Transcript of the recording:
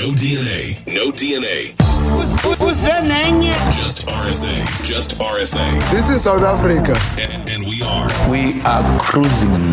No DNA. No DNA. Just RSA. Just RSA. This is South Africa. And we are. We are cruising